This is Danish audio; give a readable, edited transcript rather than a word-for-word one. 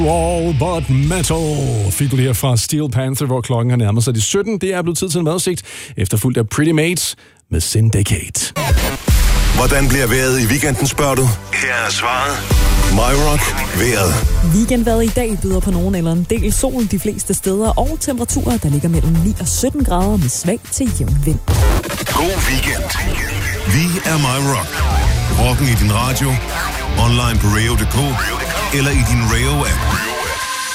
All but metal fik du lige her fra Steel Panther, hvor klokken har nærmet sig de 17. Det er blevet tid til en madsigt, efterfulgt af Pretty Mates med Syndicate. Hvordan bliver vejret i weekenden, spørger du? Her er svaret. MyRock vejret. Weekendvejret i dag byder på nogen eller en del sol de fleste steder, og temperaturer, der ligger mellem 9 og 17 grader med svag til jævn vind. God weekend. Vi er MyRock. Rocken i din radio, online på radio.dk eller i din Radio-app.